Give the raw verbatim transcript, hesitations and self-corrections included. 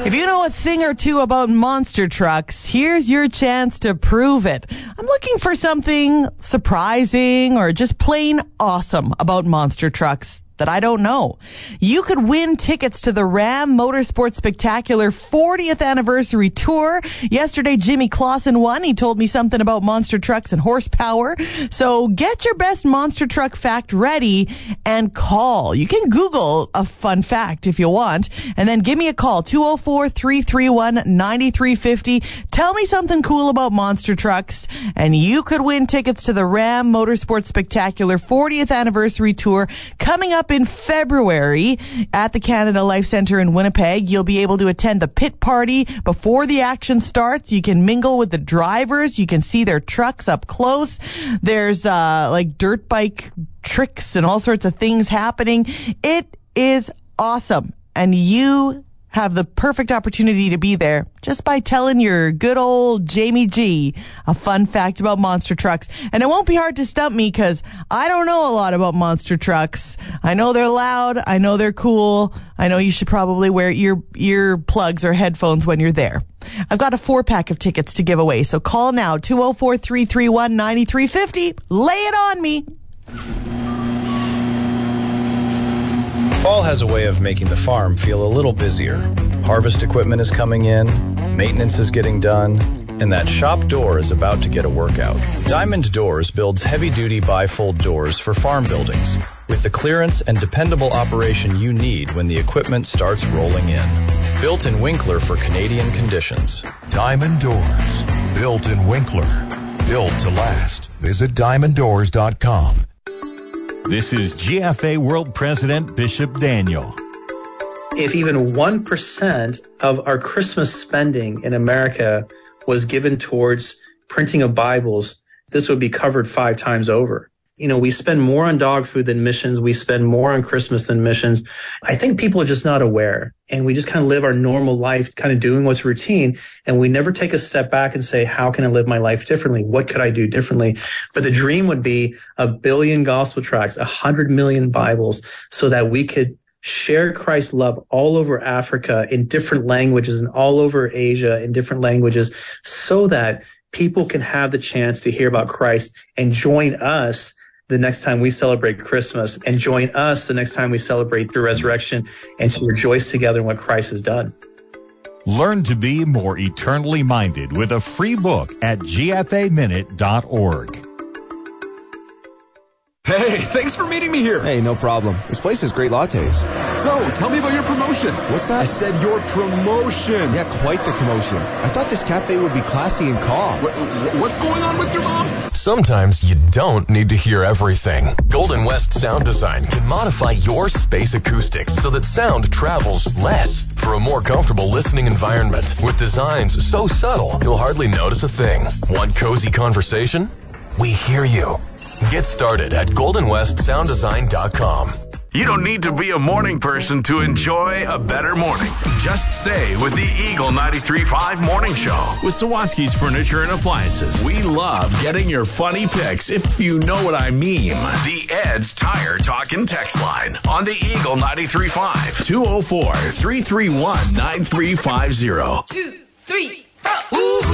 If you know a thing or two about monster trucks, here's your chance to prove it. I'm looking for something surprising or just plain awesome about monster trucks that I don't know. You could win tickets to the Ram Motorsports Spectacular fortieth Anniversary Tour. Yesterday, Jimmy Clausen won. He told me something about monster trucks and horsepower. So get your best monster truck fact ready and call. You can Google a fun fact if you want, and then give me a call, two oh four, three three one, nine three five oh. Tell me something cool about monster trucks, and you could win tickets to the Ram Motorsports Spectacular fortieth Anniversary Tour coming up in February at the Canada Life Centre in Winnipeg. You'll be able to attend the pit party before the action starts. You can mingle with the drivers. You can see their trucks up close. There's uh, like dirt bike tricks and all sorts of things happening. It is awesome. And you have the perfect opportunity to be there just by telling your good old Jamie G a fun fact about monster trucks. And it won't be hard to stump me because I don't know a lot about monster trucks. I know they're loud. I know they're cool. I know you should probably wear ear ear plugs or headphones when you're there. I've got a four pack of tickets to give away. So call now, two oh four, three three one, nine three five oh. Lay it on me. Fall has a way of making the farm feel a little busier. Harvest equipment is coming in, maintenance is getting done, and that shop door is about to get a workout. Diamond Doors builds heavy-duty bifold doors for farm buildings with the clearance and dependable operation you need when the equipment starts rolling in. Built in Winkler for Canadian conditions. Diamond Doors. Built in Winkler. Built to last. Visit diamond doors dot com. This is G F A World President Bishop Daniel. If even one percent of our Christmas spending in America was given towards printing of Bibles, this would be covered five times over. You know, we spend more on dog food than missions. We spend more on Christmas than missions. I think people are just not aware. And we just kind of live our normal life, kind of doing what's routine. And we never take a step back and say, how can I live my life differently? What could I do differently? But the dream would be a billion gospel tracts, a hundred million Bibles, so that we could share Christ's love all over Africa in different languages and all over Asia in different languages, so that people can have the chance to hear about Christ and join us the next time we celebrate Christmas, and join us the next time we celebrate the resurrection, and to rejoice together in what Christ has done. Learn to be more eternally minded with a free book at g f a minute dot org. Hey, thanks for meeting me here. Hey, no problem. This place has great lattes. So, tell me about your promotion. What's that? I said your promotion. Yeah, quite the commotion. I thought this cafe would be classy and calm. What, what's going on with your mom? Sometimes you don't need to hear everything. Golden West Sound Design can modify your space acoustics so that sound travels less for a more comfortable listening environment. With designs so subtle, you'll hardly notice a thing. Want cozy conversation? We hear you. Get started at golden west sound design dot com. You don't need to be a morning person to enjoy a better morning. Just stay with the Eagle ninety-three point five Morning Show with Sawatsky's Furniture and Appliances. We love getting your funny pics, if you know what I mean. The Ed's Tire Talk and Text Line on the Eagle ninety-three point five, two oh four, three three one, nine three five oh. Two, three, four. Ooh.